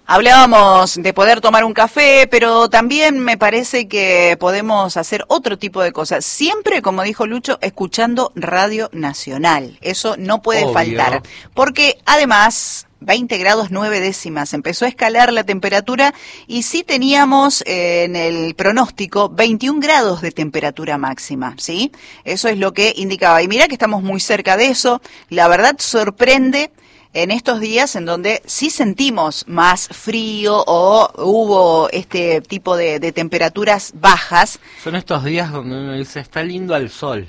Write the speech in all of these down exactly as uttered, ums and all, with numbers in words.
Hablábamos de poder tomar un café, pero también me parece que podemos hacer otro tipo de cosas. Siempre, como dijo Lucho, escuchando Radio Nacional. Eso no puede Obvio. faltar. Porque además, veinte grados nueve décimas, empezó a escalar la temperatura y sí teníamos eh, en el pronóstico veintiún grados de temperatura máxima, ¿sí? Eso es lo que indicaba. Y mira que estamos muy cerca de eso. La verdad sorprende en estos días en donde sí sentimos más frío o hubo este tipo de, de temperaturas bajas. Son estos días donde uno dice, está lindo al sol.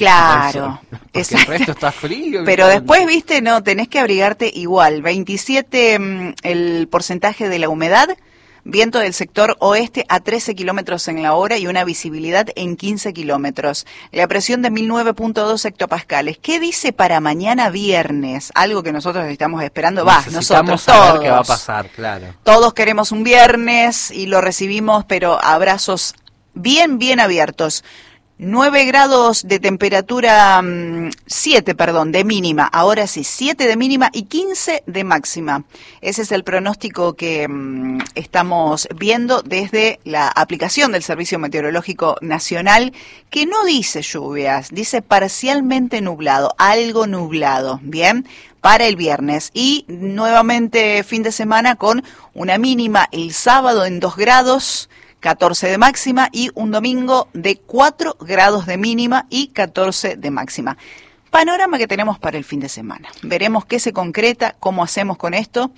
Claro, porque exacto. El resto está frío. Pero después, viste, no, tenés que abrigarte igual. veintisiete mm, el porcentaje de la humedad, viento del sector oeste a trece kilómetros en la hora y una visibilidad en quince kilómetros. La presión de mil nueve punto dos hectopascales. ¿Qué dice para mañana viernes? Algo que nosotros estamos esperando. Va, nosotros saber todos. qué va a pasar, claro. Todos queremos un viernes y lo recibimos, pero abrazos bien, bien abiertos. nueve grados de temperatura, siete, perdón, de mínima, ahora sí, siete de mínima y quince de máxima. Ese es el pronóstico que um, estamos viendo desde la aplicación del Servicio Meteorológico Nacional, que no dice lluvias, dice parcialmente nublado, algo nublado, ¿bien? Para el viernes y nuevamente fin de semana con una mínima el sábado en dos grados, catorce de máxima y un domingo de cuatro grados de mínima y catorce de máxima. Panorama que tenemos para el fin de semana. Veremos qué se concreta, cómo hacemos con esto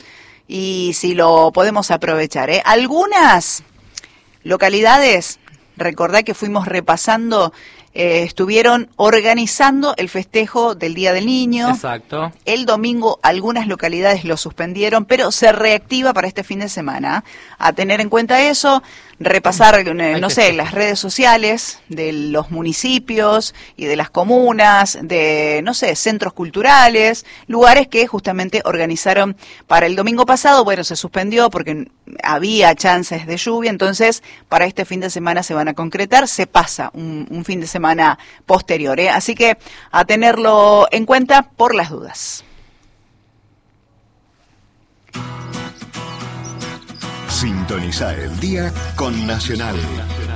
y si lo podemos aprovechar, ¿eh? Algunas localidades, recordá que fuimos repasando, eh, estuvieron organizando el festejo del Día del Niño. Exacto. El domingo algunas localidades lo suspendieron, pero se reactiva para este fin de semana. A tener en cuenta eso, repasar, eh, no sé, las redes sociales de los municipios y de las comunas, de, no sé, centros culturales, lugares que justamente organizaron para el domingo pasado. Bueno, se suspendió porque había chances de lluvia, entonces para este fin de semana se van a concretar, se pasa un, un fin de semana posterior, ¿eh? Así que a tenerlo en cuenta por las dudas. Sintoniza el día con Nacional.